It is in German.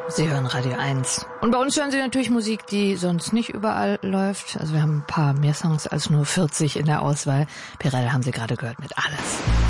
Sie hören Radio 1. Und bei uns hören Sie natürlich Musik, die sonst nicht überall läuft. Also wir haben ein paar mehr Songs als nur 40 in der Auswahl. Perel haben Sie gerade gehört mit Alles.